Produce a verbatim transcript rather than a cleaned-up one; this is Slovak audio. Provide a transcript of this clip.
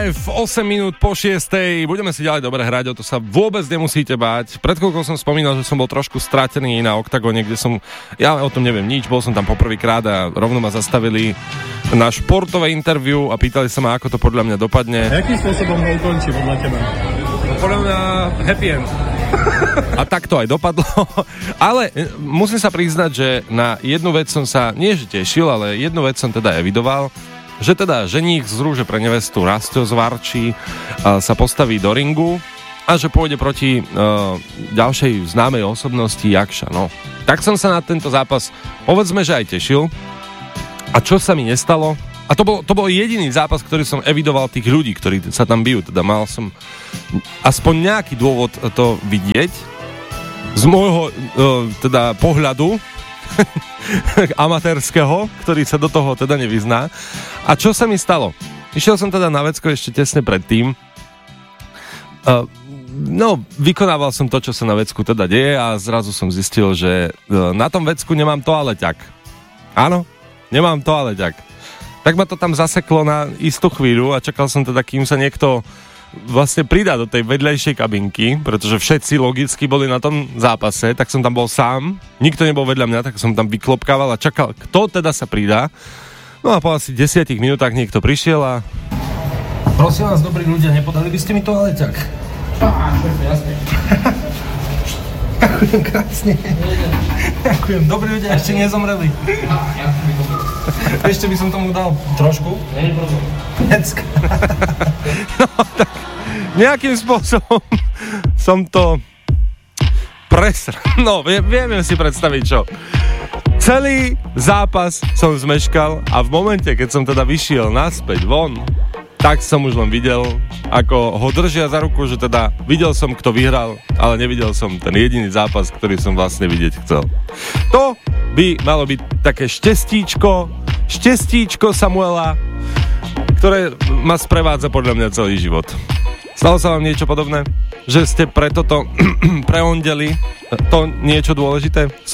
Live, osem minút po šiestej, budeme si ďalej dobre hrať, o to sa vôbec nemusíte báť. Pred chvíľkou som spomínal, že som bol trošku stratený na Oktagone, kde som, ja o tom neviem nič, bol som tam poprvýkrát a rovno ma zastavili na športové interview a pýtali sa ma, ako to podľa mňa dopadne. Akým spôsobom ho ukončí podľa teba? No, podľa mňa happy end. A tak to aj dopadlo. Ale musím sa priznať, že na jednu vec som sa, nie že tešil, ale jednu vec som teda evidoval, že teda ženích z Rúže pre nevestu Rastio z Varčí sa postaví do ringu a že pôjde proti uh, ďalšej známej osobnosti Jakša. No. Tak som sa na tento zápas, povedzme, že aj tešil. A čo sa mi nestalo? A to bol, to bol jediný zápas, ktorý som evidoval tých ľudí, ktorí sa tam bijú. Teda mal som aspoň nejaký dôvod to vidieť. Z môjho uh, teda pohľadu amatérskeho, ktorý sa do toho teda nevyzná. A čo sa mi stalo? Išiel som teda na vecko ešte tesne predtým. Uh, no, vykonával som to, čo sa na vecku teda deje a zrazu som zistil, že uh, na tom vecku nemám toaleťak. Áno, nemám toaleťak. Tak ma to tam zaseklo na istú chvíľu a čakal som teda, kým sa niekto vlastne pridá do tej vedľajšej kabinky, pretože všetci logicky boli na tom zápase, tak som tam bol sám, nikto nebol vedľa mňa, tak som tam vyklopkával a čakal, kto teda sa pridá. No a po asi desiatich minútach niekto prišiel a... Prosím vás, dobrí ľudia, nepodali by ste mi toaleťak? Á, jasne. Ďakujem krásne. Ďakujem, dobrí ľudia ešte nezomreli. Ešte by som tomu dal trošku. Nie je problém. No tak, nejakým spôsobom som to presr... No, vieme si predstaviť čo. Celý zápas som zmeškal a v momente, keď som teda vyšiel naspäť von, tak som už len videl, ako ho držia za ruku, že teda videl som, kto vyhral, ale nevidel som ten jediný zápas, ktorý som vlastne vidieť chcel. To by malo byť také štestíčko, štestíčko Samuela, ktoré ma sprevádza podľa mňa celý život. Stalo sa vám niečo podobné? Že ste pre toto preondeli to niečo dôležité?